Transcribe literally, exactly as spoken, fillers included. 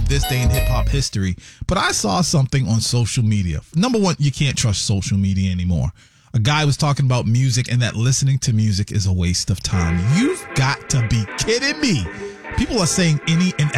this day in hip hop history, but I saw something on social media. Number one, you can't trust social media anymore. A guy was talking about music and that listening to music is a waste of time. You've got to be kidding me. People are saying any and